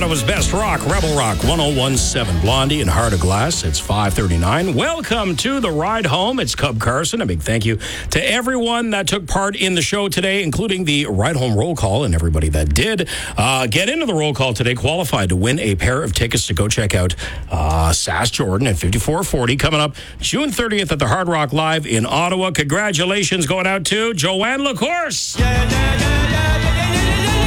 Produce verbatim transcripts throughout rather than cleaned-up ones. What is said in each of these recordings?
Ottawa's best rock, Rebel Rock, one oh one point seven. Blondie and Heart of Glass. It's five thirty-nine. Welcome to the ride home. It's Cub Carson. A big thank you to everyone that took part in the show today, including the ride home roll call and everybody that did. Uh, get into the roll call today, qualified to win a pair of tickets to go check out uh, Sass Jordan at fifty-four forty coming up June thirtieth at the Hard Rock Live in Ottawa. Congratulations going out to Joanne LaCourse. Yeah, yeah, yeah, yeah, yeah, yeah, yeah,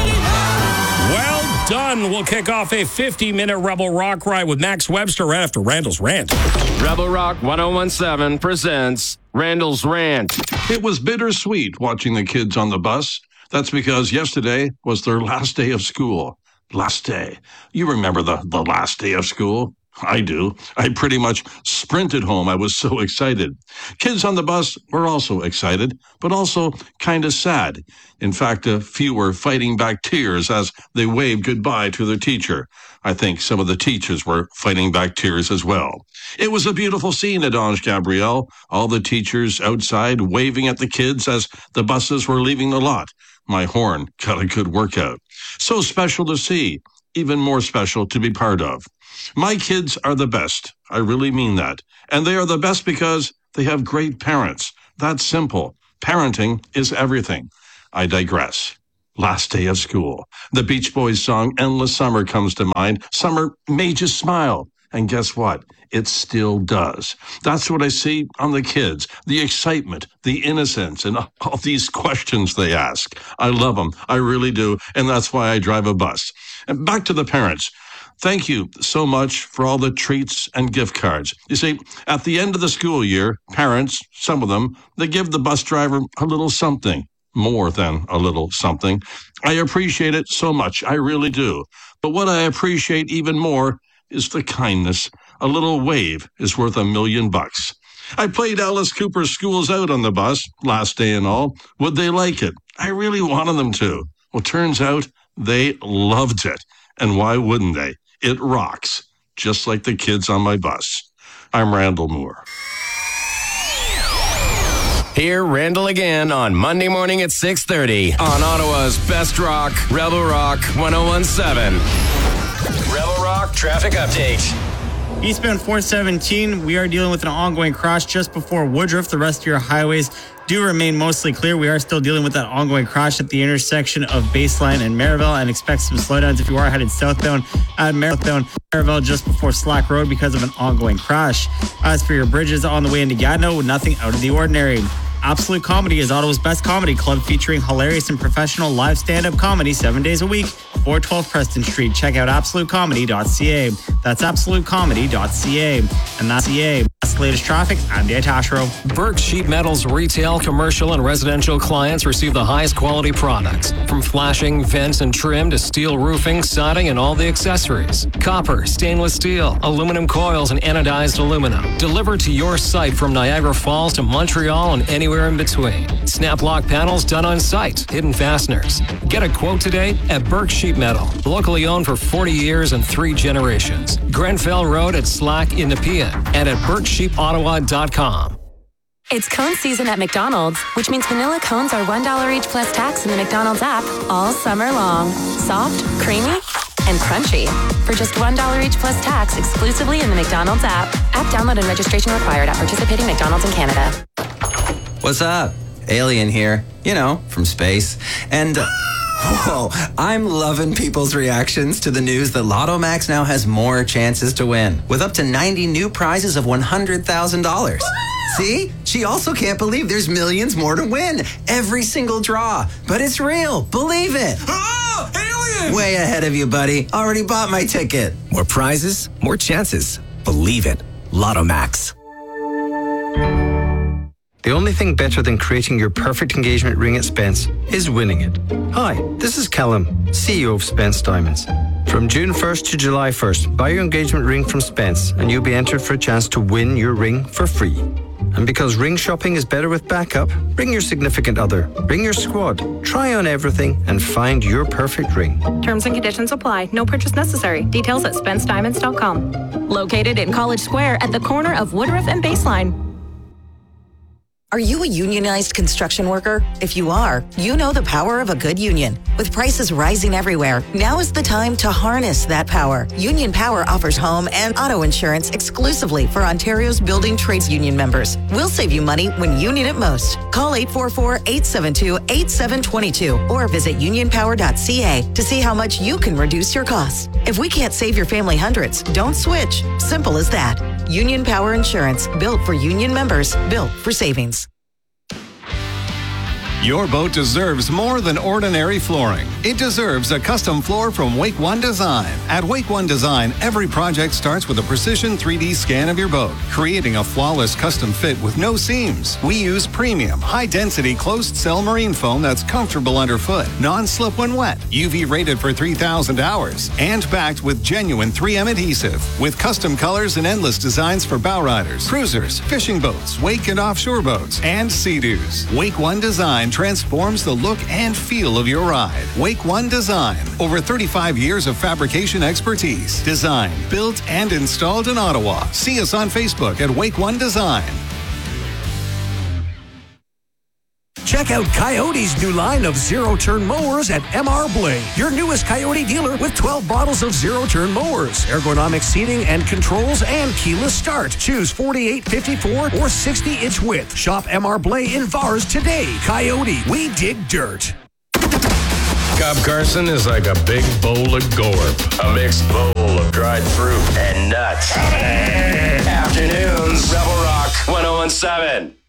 yeah. Well done. We'll kick off a fifty-minute Rebel Rock ride with Max Webster right after Randall's Rant. Rebel Rock one oh one point seven presents Randall's Rant. It was bittersweet watching the kids on the bus. That's because yesterday was their last day of school. Last day. You remember the, the last day of school? I do. I pretty much sprinted home. I was so excited. Kids on the bus were also excited, but also kind of sad. In fact, a few were fighting back tears as they waved goodbye to their teacher. I think some of the teachers were fighting back tears as well. It was a beautiful scene at Ange Gabriel. All the teachers outside waving at the kids as the buses were leaving the lot. My horn got a good workout. So special to see. Even more special to be part of. My kids are the best. I really mean that. And they are the best because they have great parents. That's simple. Parenting is everything. I digress. Last day of school. The Beach Boys song Endless Summer comes to mind. Summer made you smile. And guess what? It still does. That's what I see on the kids. The excitement, the innocence, and all these questions they ask. I love them. I really do. And that's why I drive a bus. And back to the parents. Thank you so much for all the treats and gift cards. You see, at the end of the school year, parents, some of them, they give the bus driver a little something, more than a little something. I appreciate it so much. I really do. But what I appreciate even more is the kindness. A little wave is worth a million bucks. I played Alice Cooper's Schools Out on the bus, last day and all. Would they like it? I really wanted them to. Well, turns out they loved it. And why wouldn't they? It rocks, just like the kids on my bus. I'm Randall Moore. Hear Randall again on Monday morning at six thirty on Ottawa's best rock, Rebel Rock one oh one point seven. Rebel Rock traffic update. Eastbound four seventeen, we are dealing with an ongoing crash just before Woodruff. The rest of your highways do remain mostly clear. We are still dealing with that ongoing crash at the intersection of Baseline and Maryville, and expect some slowdowns if you are headed southbound at Maryville, Maryville just before Slack Road because of an ongoing crash. As for your bridges on the way into Gatineau, nothing out of the ordinary. Absolute Comedy is Ottawa's best comedy club, featuring hilarious and professional live stand-up comedy seven days a week, four twelve Preston Street. Check out absolute comedy dot c a. That's absolute comedy dot c a. And that's C A. That's the latest traffic. I'm Dan Tashro. Burke Sheet Metal's retail, commercial, and residential clients receive the highest quality products. From flashing, vents, and trim to steel roofing, siding, and all the accessories. Copper, stainless steel, aluminum coils, and anodized aluminum. Delivered to your site from Niagara Falls to Montreal and anywhere in between. Snap lock panels done on site. Hidden fasteners. Get a quote today at Burke Sheet Metal. Locally owned for forty years and three generations. Grenfell Road at Slack in Nepean and at burke sheep ottawa dot com. It's cone season at McDonald's, which means vanilla cones are one dollar each plus tax in the McDonald's app all summer long. Soft, creamy, and crunchy. For just one dollar each plus tax exclusively in the McDonald's app. App download and registration required at participating McDonald's in Canada. What's up? Alien here. You know, from space. And... Uh, Whoa, I'm loving people's reactions to the news that Lotto Max now has more chances to win, with up to ninety new prizes of one hundred thousand dollars. See? She also can't believe there's millions more to win. Every single draw. But it's real. Believe it. Oh, alien! Way ahead of you, buddy. Already bought my ticket. More prizes, more chances. Believe it. Lotto Max. The only thing better than creating your perfect engagement ring at Spence is winning it. Hi, this is Callum, C E O of Spence Diamonds. From June first to July first, buy your engagement ring from Spence and you'll be entered for a chance to win your ring for free. And because ring shopping is better with backup, bring your significant other, bring your squad, try on everything and find your perfect ring. Terms and conditions apply. No purchase necessary. Details at spence diamonds dot com. Located in College Square at the corner of Woodruff and Baseline. Are you a unionized construction worker? If you are, you know the power of a good union. With prices rising everywhere, now is the time to harness that power. Union Power offers home and auto insurance exclusively for Ontario's building trades union members. We'll save you money when you need it most. Call eight four four, eight seven two, eight seven two two or visit union power dot c a to see how much you can reduce your costs. If we can't save your family hundreds, don't switch. Simple as that. Union Power Insurance, built for union members, built for savings. Your boat deserves more than ordinary flooring. It deserves a custom floor from Wake One Design. At Wake One Design, every project starts with a precision three D scan of your boat, creating a flawless custom fit with no seams. We use premium, high-density closed-cell marine foam that's comfortable underfoot, non-slip when wet, U V rated for three thousand hours, and backed with genuine three M adhesive. With custom colors and endless designs for bow riders, cruisers, fishing boats, wake and offshore boats, and sea-doos. Wake One Design transforms the look and feel of your ride. Wake One Design. Over thirty-five years of fabrication expertise. Designed, built, and installed in Ottawa. See us on Facebook at Wake One Design. Check out Coyote's new line of zero-turn mowers at M R Blade, your newest Coyote dealer with twelve models of zero-turn mowers, ergonomic seating and controls, and keyless start. Choose forty-eight, fifty-four, or sixty-inch width. Shop M R Blade in Vars today. Coyote, we dig dirt. Cub Carson is like a big bowl of gorp. A mixed bowl of dried fruit and nuts. Afternoons, Rebel Rock one oh one seven.